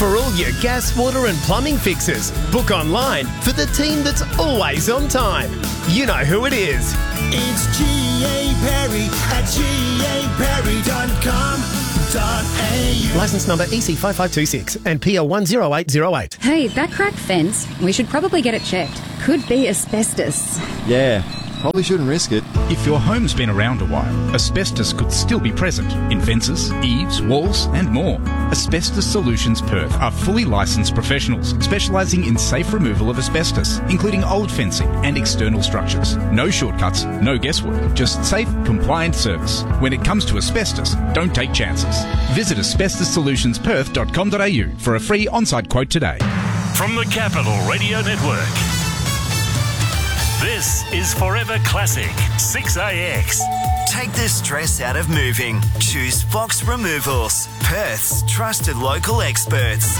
For all your gas, water and plumbing fixes, book online for the team that's always on time. You know who it is. It's G.A. Perry at gaperry.com.au. Licence number EC5526 and PL 10808. Hey, that cracked fence, we should probably get it checked. Could be asbestos. Yeah, probably shouldn't risk it. If your home's been around a while, asbestos could still be present in fences, eaves, walls and more. Asbestos Solutions Perth are fully licensed professionals specialising in safe removal of asbestos, including old fencing and external structures. No shortcuts, no guesswork, just safe, compliant service. When it comes to asbestos, don't take chances. Visit asbestossolutionsperth.com.au for a free on-site quote today. From the Capital Radio Network, this is Forever Classic 6AX. Take the stress out of moving. Choose Fox Removals, Perth's trusted local experts.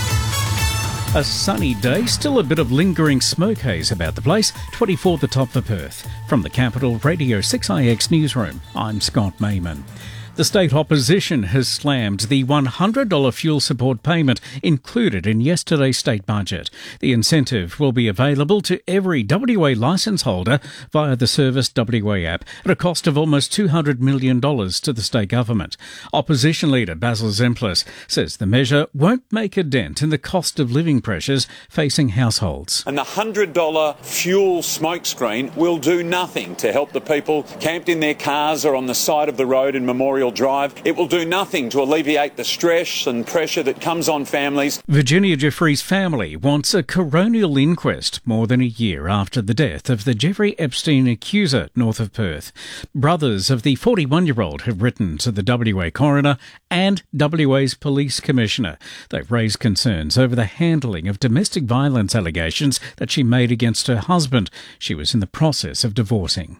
A sunny day, still a bit of lingering smoke haze about the place. 24 the top for Perth. From the Capital Radio 6IX newsroom, I'm Scott Mayman. The state opposition has slammed the $100 fuel support payment included in yesterday's state budget. The incentive will be available to every WA licence holder via the Service WA app at a cost of almost $200 million to the state government. Opposition leader Basil Zemplis says the measure won't make a dent in the cost of living pressures facing households. And the $100 fuel smokescreen will do nothing to help the people camped in their cars or on the side of the road in Memorial Drive. It will do nothing to alleviate the stress and pressure that comes on families. Virginia Jeffrey's family wants a coronial inquest more than a year after the death of the Jeffrey Epstein accuser north of Perth. Brothers of the 41-year-old have written to the WA coroner and WA's police commissioner. They've raised concerns over the handling of domestic violence allegations that she made against her husband. She was in the process of divorcing.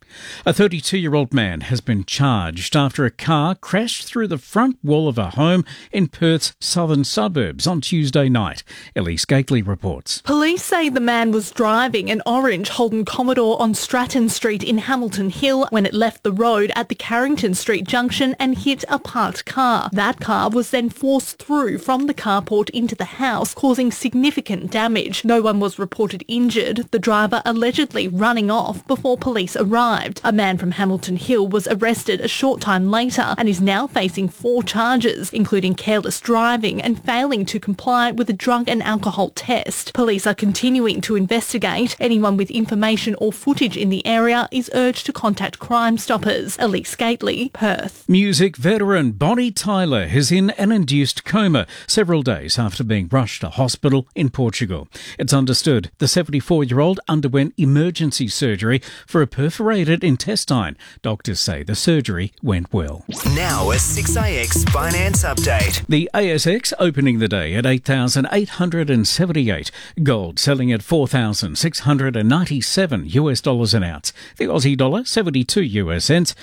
A 32-year-old man has been charged after a car crashed through the front wall of a home in Perth's southern suburbs on Tuesday night. Elise Gately reports. Police say the man was driving an orange Holden Commodore on Stratton Street in Hamilton Hill when it left the road at the Carrington Street junction and hit a parked car. That car was then forced through from the carport into the house, causing significant damage. No one was reported injured, the driver allegedly running off before police arrived. A man from Hamilton Hill was arrested a short time later and is now facing 4 charges, including careless driving and failing to comply with a drug and alcohol test. Police are continuing to investigate. Anyone with information or footage in the area is urged to contact Crime Stoppers. Elise Gately, Perth. Music veteran Bonnie Tyler is in an induced coma several days after being rushed to hospital in Portugal. It's understood the 74-year-old underwent emergency surgery for a perforated intestine. Doctors say the surgery went well. Now a 6AX finance update. The ASX opening the day at 8,878. Gold selling at 4,697 US dollars an ounce. The Aussie dollar 72 US cents,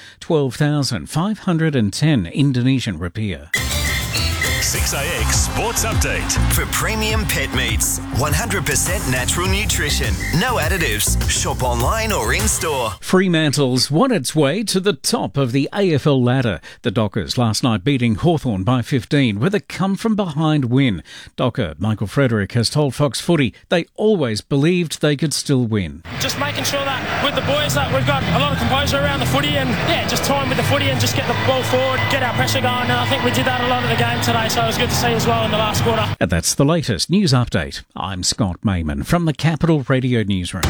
12,510 Indonesian rupiah. 6AX Sports Update. For premium pet meats, 100% natural nutrition, no additives. Shop online or in-store. Fremantle's won its way to the top of the AFL ladder. The Dockers last night beating Hawthorn by 15 with a come-from-behind win. Docker Michael Frederick has told Fox Footy they always believed they could still win. Just making sure that with the boys that we've got a lot of composure around the footy and, just time with the footy and just get the ball forward, get our pressure going. And I think we did that a lot of the game today. So it was good to see as well in the last quarter. And that's the latest news update. I'm Scott Mayman from the Capital Radio Newsroom.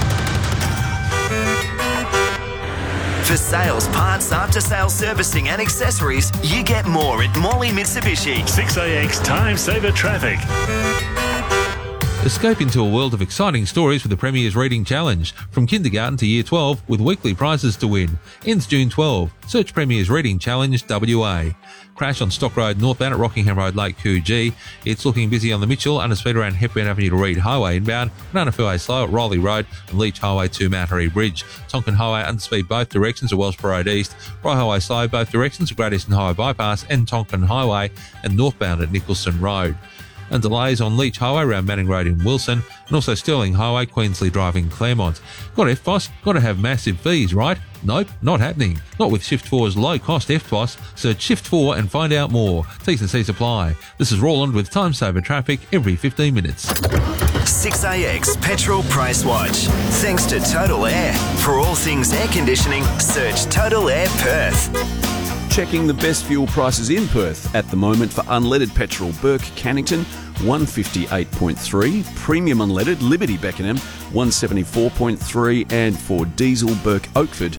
For sales, parts, after-sales servicing and accessories, you get more at Morley Mitsubishi. 6AX Time Saver Traffic. Escape into a world of exciting stories with the Premier's Reading Challenge. From kindergarten to year 12 with weekly prizes to win. Ends June 12. Search Premier's Reading Challenge WA. Crash on Stock Road northbound at Rockingham Road, Lake Coogee. It's looking busy on the Mitchell, underspeed around Hepburn Avenue to Reed Highway inbound, Banana Freeway slow at Riley Road and Leach Highway to Mattery Bridge. Tonkin Highway underspeed both directions at Wellsborough Road East, Rye Highway slow both directions at Great Eastern Highway Bypass and Tonkin Highway and northbound at Nicholson Road. and delays on Leach Highway around Manning Road in Wilson, and also Stirling Highway, Queensley Drive in Claremont. Got FBOS? Got to have massive fees, right? Nope, not happening. Not with Shift 4's low-cost FBOS. Search Shift 4 and find out more. T's and C's apply. This is Roland with Time Saver Traffic every 15 minutes. 6AX Petrol Price Watch. Thanks to Total Air. For all things air conditioning, search Total Air Perth. Checking the best fuel prices in Perth at the moment for unleaded petrol. Burke Cannington 158.3, premium unleaded Liberty Beckenham 174.3, and for diesel Burke Oakford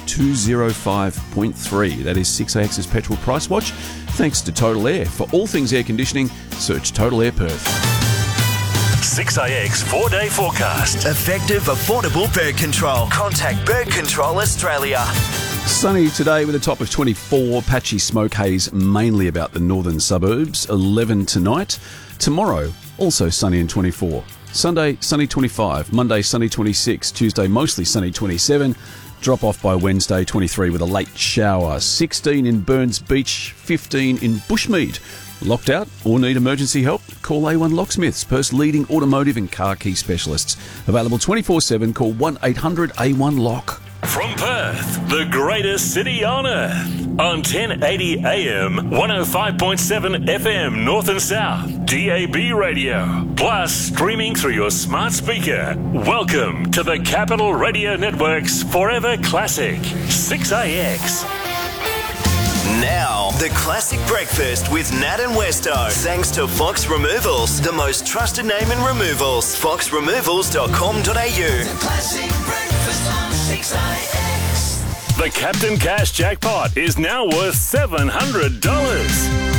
205.3. That is 6AX's Petrol Price Watch. Thanks to Total Air. For all things air conditioning, search Total Air Perth. 6AX 4-day forecast. Effective, affordable bird control. Contact Bird Control Australia. Sunny today with a top of 24, patchy smoke haze mainly about the northern suburbs, 11 tonight. Tomorrow, also sunny and 24. Sunday, sunny 25. Monday, sunny 26. Tuesday, mostly sunny 27. Drop off by Wednesday, 23 with a late shower. 16 in Burns Beach, 15 in Bushmead. Locked out or need emergency help? Call A1 Locksmiths, Perth's leading automotive and car key specialists. Available 24/7. Call 1-800-A1-LOCK. From Perth, the greatest city on earth. On 1080 AM, 105.7 FM North and South, DAB radio. Plus, streaming through your smart speaker. Welcome to the Capital Radio Network's Forever Classic, 6AX. Now, the classic breakfast with Nat and Westo. Thanks to Fox Removals, the most trusted name in removals. foxremovals.com.au. The classic breakfast on 6AX. The Captain Cash jackpot is now worth $700.